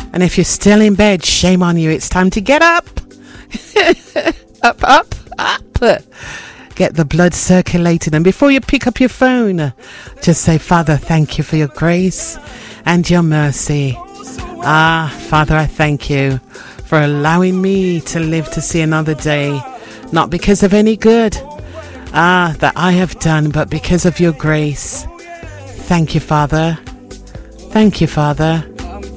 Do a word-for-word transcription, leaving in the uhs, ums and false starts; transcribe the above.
And if you're still in bed, shame on you. It's time to get up. up, up, up. Get the blood circulating. And before you pick up your phone, just say, Father, thank you for your grace and your mercy. Ah, Father, I thank you for allowing me to live to see another day. Not because of any good, ah, that I have done, but because of your grace. Thank you, Father. Thank you, Father.